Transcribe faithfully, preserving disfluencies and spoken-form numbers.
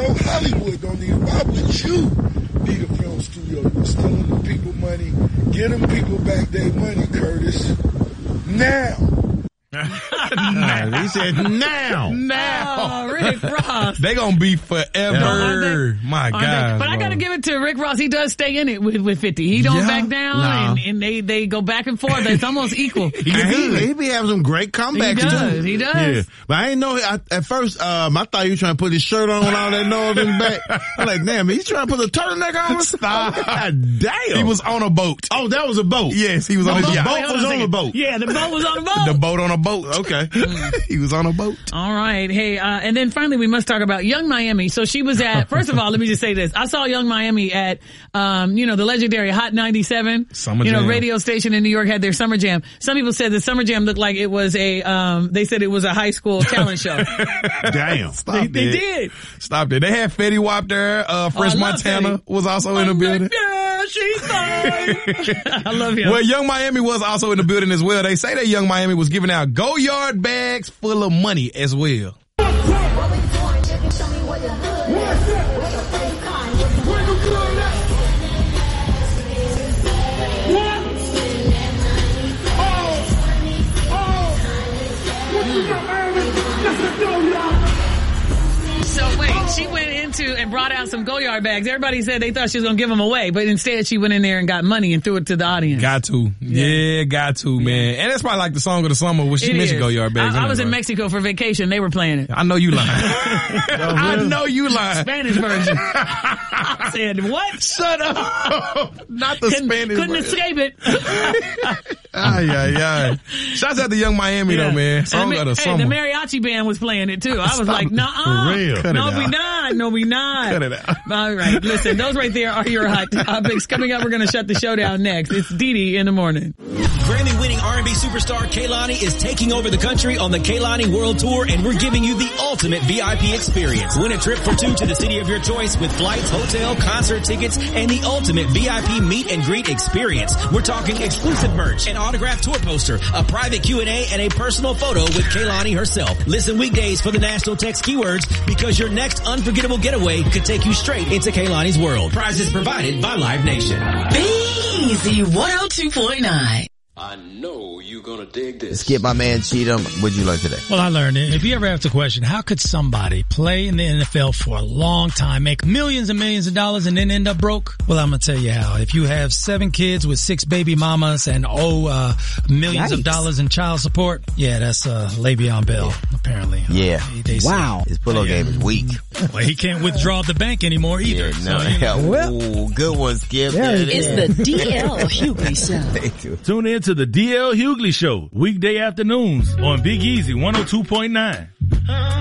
know, Hollywood don't need it. Why would you be the film studio? You're stealing the people money. Get them people back their money, Curtis. Now. He said now. Now. Oh, Rick Ross. They gonna be forever. Yeah. My God. But I gotta give it to Rick Ross. He does stay in it with, with fifty. He don't yeah. back down, no. and, and they, they go back and forth. It's almost equal. he, he, he be having some great comebacks, he does, too. He does. Yeah. But I didn't know, I, at first, um, I thought he was trying to put his shirt on with all that noise in the back. I'm like, damn, he's trying to put a turtleneck on? Stop. God damn. He was on a boat. Oh, that was a boat. Yes, he was the on a boat, yacht. boat was on a boat. Yeah, the boat was on a boat. The boat on a boat. Okay. He was on a boat. All right. Hey, uh, and then finally we must talk about Young Miami. So she was at, first of all, let me just say this. I saw Young Miami at, um, you know, the legendary Hot ninety-seven. Summer you know, Jam. radio station in New York had their Summer Jam. Some people said the Summer Jam looked like it was a, um, they said it was a high school talent show. Damn. Stop they, it. they did. Stop it. They had Fetty Wap there. Uh, Fresh Oh, I love Montana Fetty. was also in the I'm building. like, yeah, she's fine. I love him. Well, Young Miami was also in the building as well. They say that Young Miami was giving out go yard bags full of money as well. So wait, she went into and brought out some Goyard bags. Everybody said they thought she was going to give them away, but instead she went in there and got money and threw it to the audience. Got to. Yeah, yeah got to, man. And that's probably like the song of the summer when she It mentioned is. go yard bags. I, I was in right? Mexico for vacation. They were playing it. I know you lying. I know you lying. Spanish version. I said, what? Shut up. Not the couldn't, Spanish Couldn't version. escape it. Ay, ay, ay. Shouts out to Young Miami Yeah. though, man. Song And of the hey, summer. the mariachi band was playing it too. I was like, nah, For real. Cut it no, out. we not. No, we not. Cut it out. All right. Listen, those right there are your hot topics. Coming up, we're going to shut the show down next. It's Dee Dee in the morning. Grammy-winning R and B superstar Kehlani is taking over the country on the Kehlani World Tour, and we're giving you the ultimate V I P experience. Win a trip for two to the city of your choice with flights, hotel, concert tickets, and the ultimate V I P meet and greet experience. We're talking exclusive merch, an autographed tour poster, a private Q and A, and a personal photo with Kehlani herself. Listen weekdays for the national text keywords, because your next unforgettable getaway could take you straight into Kehlani's world. Prizes provided by Live Nation. B Z one oh two point nine. I know you're gonna dig this. Skip, my man Cheatham, what'd you learn today? Well, I learned it. If you ever ask the question, how could somebody play in the N F L for a long time, make millions and millions of dollars, and then end up broke? Well, I'm gonna tell you how. If you have seven kids with six baby mamas and owe uh, millions Yikes. of dollars in child support, yeah, that's uh, Le'Veon Bell, yeah. apparently. Yeah. Uh, they say. Wow. His pillow Yeah. game is weak. Well, he can't withdraw the bank anymore either. Yeah, no, so, you know. well, Ooh, good one, Skip. There it is. It's the D L Hughley Show. Thank you. Tune in to the D L Hughley Show, weekday afternoons on Big Easy one oh two point nine.